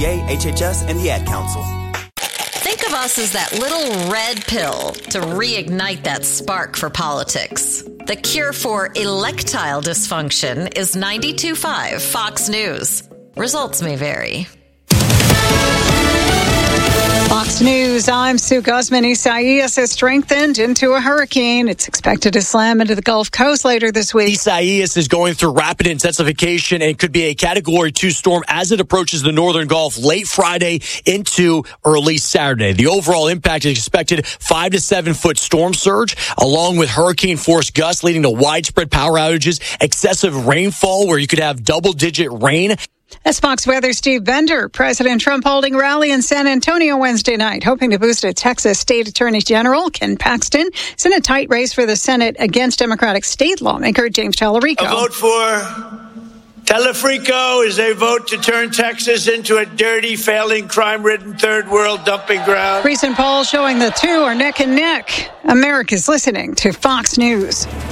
HHS, and the Ad Council. Think of us as that little red pill to reignite that spark for politics. The cure for electile dysfunction is 92.5 Fox News. Results may vary. Fox News, I'm Sue Guzman. Isaias has strengthened into a hurricane. It's expected to slam into the Gulf Coast later this week. Isaias is going through rapid intensification and could be a Category 2 storm as it approaches the northern Gulf late Friday into early Saturday. The overall impact is expected 5 to 7 foot storm surge, along with hurricane force gusts leading to widespread power outages, excessive rainfall where you could have double-digit rain. That's Fox Weather Steve Bender. President Trump holding rally in San Antonio Wednesday night, hoping to boost a Texas State Attorney General. Ken Paxton is in a tight race for the Senate against Democratic state lawmaker James Tallarico. A vote for Telefrico is a vote to turn Texas into a dirty, failing, crime-ridden third world dumping ground. Recent polls showing the two are neck and neck. America's listening to Fox News.